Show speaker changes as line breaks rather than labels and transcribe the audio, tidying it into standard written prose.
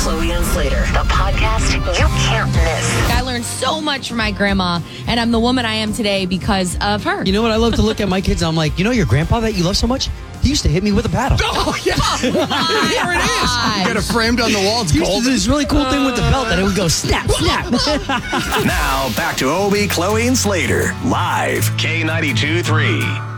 Chloe and Slater, the podcast you can't miss.
I learned so much from my grandma, and I'm the woman I am today because of her.
You know what? I love to look at my kids and I'm like, you know your grandpa that you love so much? He used to hit me with a paddle.
Oh, yeah. Here it is. You got it framed on the wall. It's
He used to
gold.
do this really cool thing with the belt that it would go snap, snap.
Now, back to Obie, Chloe, and Slater. Live, K92.3.